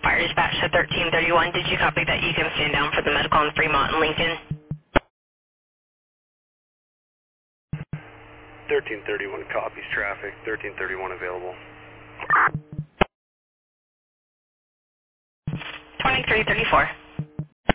Fire dispatch to 1331. Did you copy that you can stand down for the medical on Fremont and Lincoln? 1331 copies traffic. 1331 available. 2334.